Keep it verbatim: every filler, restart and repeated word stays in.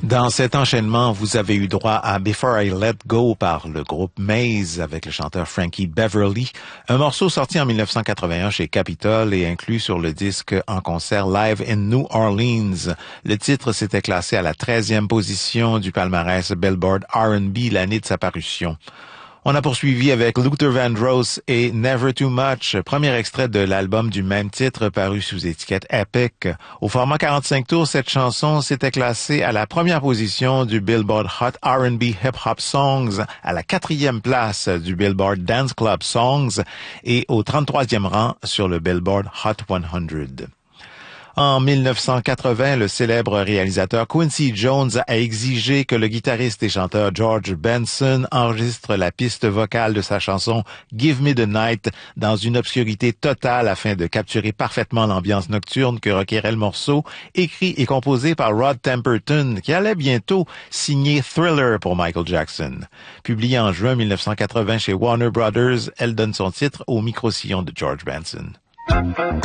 Dans cet enchaînement, vous avez eu droit à Before I Let Go par le groupe Maze avec le chanteur Frankie Beverly, un morceau sorti en dix-neuf cent quatre-vingt-un chez Capitol et inclus sur le disque en concert Live in New Orleans. Le titre s'était classé à la treizième position du palmarès Billboard R and B l'année de sa parution. On a poursuivi avec Luther Vandross et Never Too Much, premier extrait de l'album du même titre paru sous étiquette Epic. Au format quarante-cinq tours, cette chanson s'était classée à la première position du Billboard Hot R and B Hip Hop Songs, à la quatrième place du Billboard Dance Club Songs et au trente-troisième rang sur le Billboard Hot cent. En dix-neuf cent quatre-vingts, le célèbre réalisateur Quincy Jones a exigé que le guitariste et chanteur George Benson enregistre la piste vocale de sa chanson Give Me the Night dans une obscurité totale afin de capturer parfaitement l'ambiance nocturne que requérait le morceau, écrit et composé par Rod Temperton, qui allait bientôt signer Thriller pour Michael Jackson. Publiée en juin dix-neuf cent quatre-vingts chez Warner Brothers, elle donne son titre au micro-sillon de George Benson.